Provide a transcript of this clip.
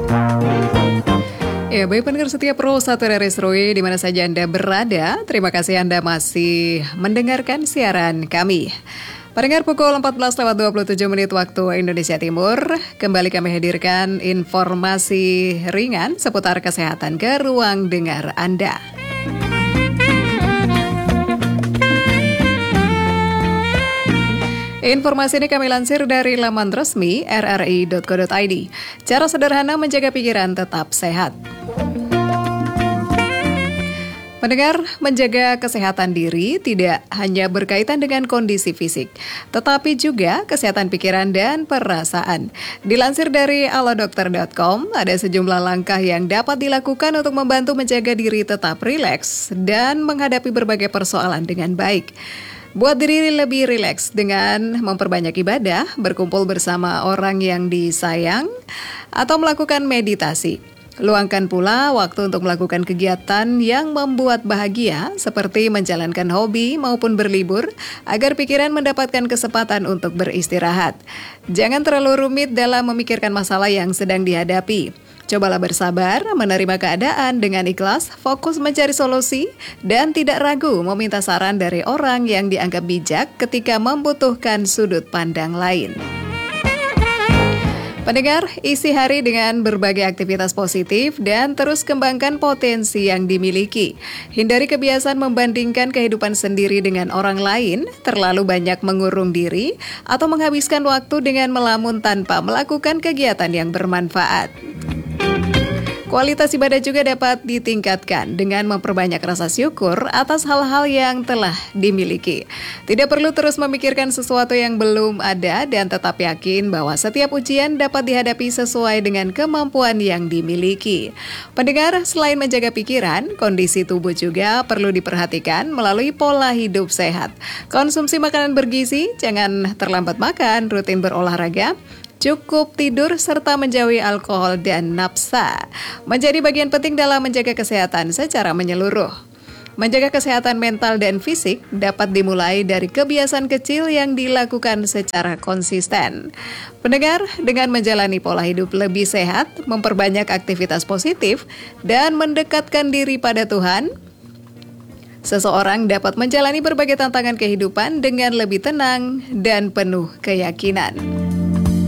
Ya, baik pendengar setia Pro 1 RRI Serui di mana saja Anda berada. Terima kasih Anda masih mendengarkan siaran kami. Pendengar pukul 14:27 waktu Indonesia Timur, kembali kami hadirkan informasi ringan seputar kesehatan ke ruang dengar Anda. Informasi ini kami lansir dari laman resmi rri.co.id. Cara sederhana menjaga pikiran tetap sehat. Mendengar, menjaga kesehatan diri tidak hanya berkaitan dengan kondisi fisik, tetapi juga kesehatan pikiran dan perasaan. Dilansir dari alodokter.com, ada sejumlah langkah yang dapat dilakukan untuk membantu menjaga diri tetap rileks dan menghadapi berbagai persoalan dengan baik. Buat diri lebih rileks dengan memperbanyak ibadah, berkumpul bersama orang yang disayang, atau melakukan meditasi. Luangkan pula waktu untuk melakukan kegiatan yang membuat bahagia, seperti menjalankan hobi maupun berlibur, agar pikiran mendapatkan kesempatan untuk beristirahat. Jangan terlalu rumit dalam memikirkan masalah yang sedang dihadapi. Cobalah bersabar, menerima keadaan dengan ikhlas, fokus mencari solusi, dan tidak ragu meminta saran dari orang yang dianggap bijak ketika membutuhkan sudut pandang lain. Pendengar, isi hari dengan berbagai aktivitas positif dan terus kembangkan potensi yang dimiliki. Hindari kebiasaan membandingkan kehidupan sendiri dengan orang lain, terlalu banyak mengurung diri, atau menghabiskan waktu dengan melamun tanpa melakukan kegiatan yang bermanfaat. Kualitas ibadah juga dapat ditingkatkan dengan memperbanyak rasa syukur atas hal-hal yang telah dimiliki. Tidak perlu terus memikirkan sesuatu yang belum ada dan tetap yakin bahwa setiap ujian dapat dihadapi sesuai dengan kemampuan yang dimiliki. Pendengar, selain menjaga pikiran, kondisi tubuh juga perlu diperhatikan melalui pola hidup sehat. Konsumsi makanan bergizi, jangan terlambat makan, rutin berolahraga, cukup tidur, serta menjauhi alkohol dan nafsa menjadi bagian penting dalam menjaga kesehatan secara menyeluruh. Menjaga kesehatan mental dan fisik dapat dimulai dari kebiasaan kecil yang dilakukan secara konsisten. Pendengar, dengan menjalani pola hidup lebih sehat, memperbanyak aktivitas positif, dan mendekatkan diri pada Tuhan, seseorang dapat menjalani berbagai tantangan kehidupan dengan lebih tenang dan penuh keyakinan.